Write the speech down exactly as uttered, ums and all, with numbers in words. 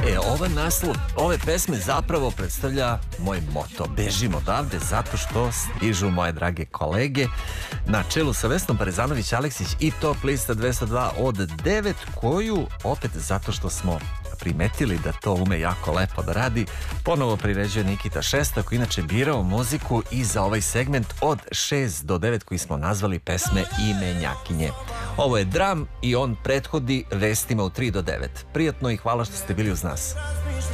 E, ovaj naslov ove pesme zapravo predstavlja moj moto. Bežimo odavde zato što stižu moje drage kolege na čelu sa Vesnom Parezanović-Aleksić i Top lista dvesta dva od devet, koju opet zato što smo primetili da to ume jako lepo da radi, ponovo priređuje Nikita Šesta, koji inače birao muziku i za ovaj segment od šest do devet koji smo nazvali pesme imenjakinje. Ovo je Dram i on prethodi vestima u tri do devet. Prijatno i hvala što ste bili uz nas.